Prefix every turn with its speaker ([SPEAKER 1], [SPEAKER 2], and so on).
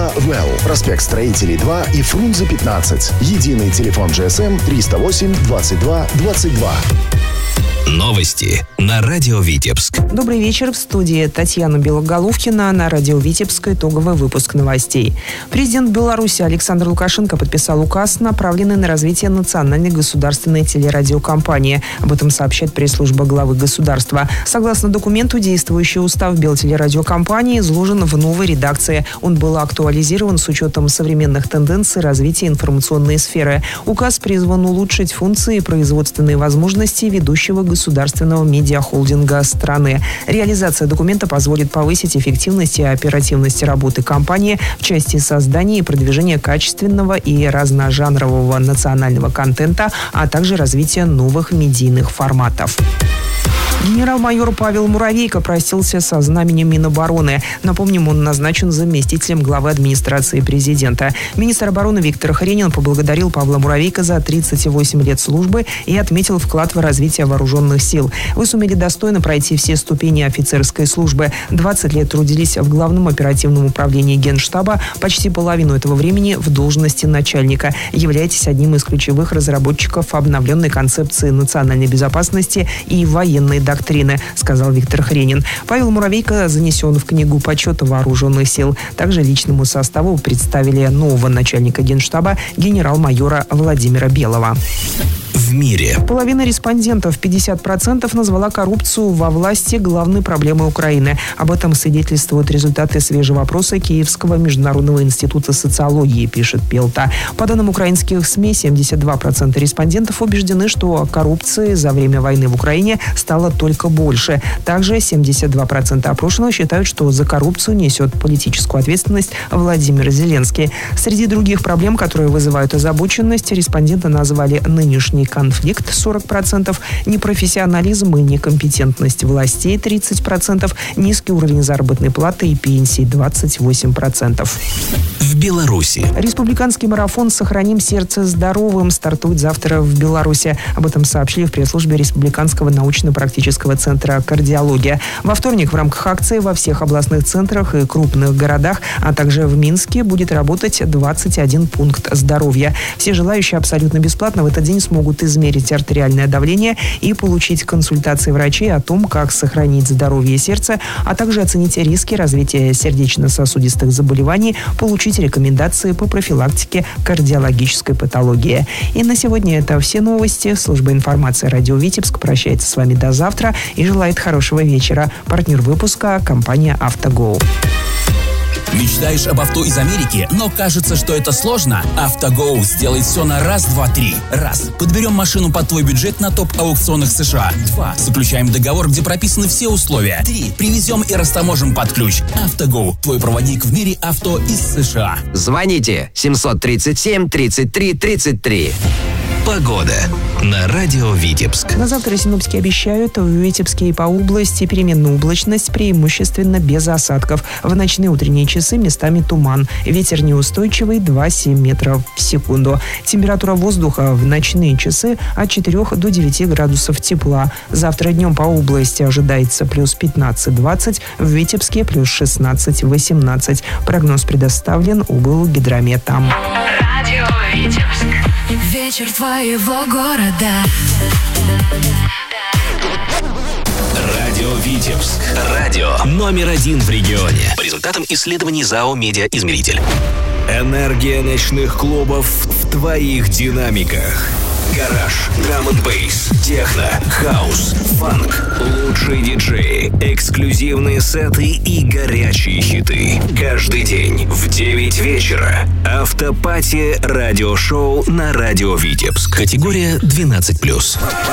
[SPEAKER 1] на Well, проспект Строителей 2 и Фрунзе 15. Единый телефон GSM 308 22 22.
[SPEAKER 2] Новости на радио Витебск.
[SPEAKER 3] Добрый вечер. В студии Татьяна Белоголовкина. На радио Витебск итоговый выпуск новостей. Президент Беларуси Александр Лукашенко подписал указ, направленный на развитие национальной государственной телерадиокомпании. Об этом сообщает пресс-служба главы государства. Согласно документу, действующий устав Белтелерадиокомпании изложен в новой редакции. Он был актуализирован с учетом современных тенденций развития информационной сферы. Указ призван улучшить функции и производственные возможности ведущего государственного медиахолдинга страны. Реализация документа позволит повысить эффективность и оперативность работы компании в части создания и продвижения качественного и разножанрового национального контента, а также развития новых медийных форматов. Генерал-майор Павел Муравейко простился со знаменем Минобороны. Напомним, он назначен заместителем главы администрации президента. Министр обороны Виктор Хренин поблагодарил Павла Муравейко за 38 лет службы и отметил вклад в развитие вооруженных сил. Вы сумели достойно пройти все ступени офицерской службы. 20 лет трудились в Главном оперативном управлении Генштаба, почти половину этого времени в должности начальника. Являетесь одним из ключевых разработчиков обновленной концепции национальной безопасности и военной доктрины, сказал Виктор Хренин. Павел Муравейко занесен в книгу почета вооруженных сил. Также личному составу представили нового начальника Генштаба генерал-майора Владимира Белого.
[SPEAKER 2] В мире.
[SPEAKER 3] Половина респондентов, 50%, назвала коррупцию во власти главной проблемой Украины. Об этом свидетельствуют результаты свежего опроса Киевского международного института социологии, пишет Пелта. По данным украинских СМИ, 72% респондентов убеждены, что коррупции за время войны в Украине стало только больше. Также 72% опрошенных считают, что за коррупцию несет политическую ответственность Владимир Зеленский. Среди других проблем, которые вызывают озабоченность, респонденты назвали нынешний конфликт 40%, непрофессионализм и некомпетентность властей 30%, низкий уровень заработной платы и пенсий 28%.
[SPEAKER 2] В Беларуси.
[SPEAKER 3] Республиканский марафон «Сохраним сердце здоровым» стартует завтра в Беларуси. Об этом сообщили в пресс-службе Республиканского научно-практического центра «Кардиология». Во вторник в рамках акции во всех областных центрах и крупных городах, а также в Минске будет работать 21 пункт здоровья. Все желающие абсолютно бесплатно в этот день смогут измерить артериальное давление и получить консультации врачей о том, как сохранить здоровье сердца, а также оценить риски развития сердечно-сосудистых заболеваний, получить рекомендации по профилактике кардиологической патологии. И на сегодня это все новости. Служба информации радио Витебск прощается с вами до завтра и желает хорошего вечера. Партнер выпуска – компания «АвтоГоу».
[SPEAKER 4] Мечтаешь об авто из Америки, но кажется, что это сложно? АвтоГоу сделает все на раз, два, три. Раз. Подберем машину под твой бюджет на топ-аукционах США. 2. Заключаем договор, где прописаны все условия. 3. Привезем и растаможим под ключ. АвтоГоу. Твой проводник в мире авто из США.
[SPEAKER 5] Звоните 737 33 33.
[SPEAKER 2] Погода на радио Витебск.
[SPEAKER 3] На завтра синоптики обещают в Витебске и по области переменную облачность, преимущественно без осадков. В ночные утренние часы местами туман. Ветер неустойчивый 2,7 метров в секунду. Температура воздуха в ночные часы от 4 до 9 градусов тепла. Завтра днем по области ожидается плюс 15-20, в Витебске плюс 16-18. Прогноз предоставлен Облгидрометом.
[SPEAKER 6] Радио Витебск. Вечер твоего города.
[SPEAKER 2] Радио Витебск. Радио номер 1 в регионе. По результатам исследований ЗАО «Медиаизмеритель». Энергия ночных клубов в твоих динамиках. Гараж, драм-н-бейс, техно, хаус, фанк, лучшие диджеи, эксклюзивные сеты и горячие хиты. Каждый день в 9 вечера. Автопати радиошоу на радио Витебск. Категория 12+.